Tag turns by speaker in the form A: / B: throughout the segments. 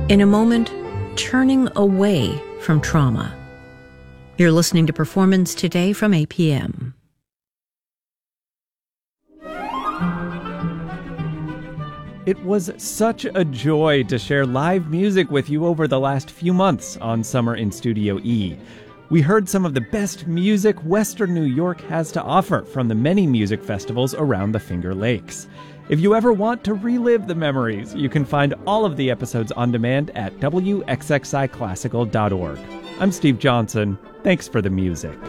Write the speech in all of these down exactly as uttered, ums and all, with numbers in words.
A: In a moment, turning away from trauma. You're listening to Performance Today from A P M.
B: It was such a joy to share live music with you over the last few months on Summer in Studio E. We heard some of the best music Western New York has to offer from the many music festivals around the Finger Lakes. If you ever want to relive the memories, you can find all of the episodes on demand at W X X I classical dot org. I'm Steve Johnson. Thanks for the music.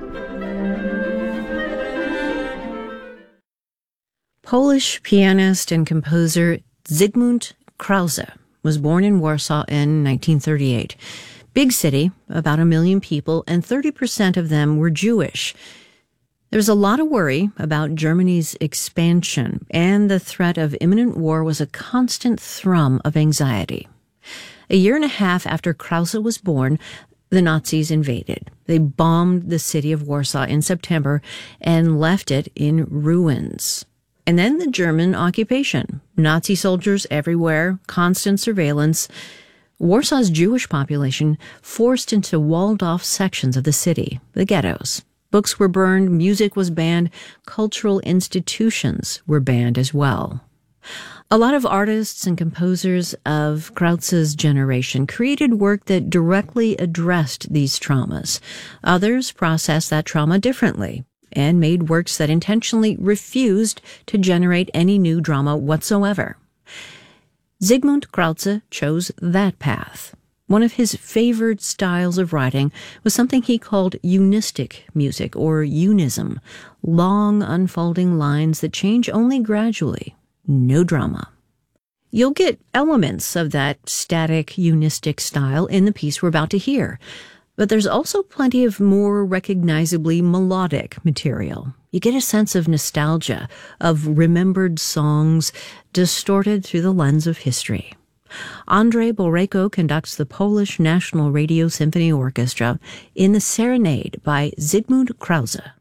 A: Polish pianist and composer Zygmunt Krause was born in Warsaw in nineteen thirty-eight. Big city, about a million people, and thirty percent of them were Jewish. There was a lot of worry about Germany's expansion, and the threat of imminent war was a constant thrum of anxiety. A year and a half after Krause was born, the Nazis invaded. They bombed the city of Warsaw in September and left it in ruins. And then the German occupation. Nazi soldiers everywhere, constant surveillance. Warsaw's Jewish population forced into walled-off sections of the city, the ghettos. Books were burned, music was banned, cultural institutions were banned as well. A lot of artists and composers of Krause's generation created work that directly addressed these traumas. Others processed that trauma differently and made works that intentionally refused to generate any new drama whatsoever. Zygmunt Krause chose that path. One of his favored styles of writing was something he called unistic music, or unism, long unfolding lines that change only gradually, no drama. You'll get elements of that static unistic style in the piece we're about to hear, but there's also plenty of more recognizably melodic material. You get a sense of nostalgia, of remembered songs distorted through the lens of history. Andrzej Borejko conducts the Polish National Radio Symphony Orchestra in the Serenade by Zygmunt Krause.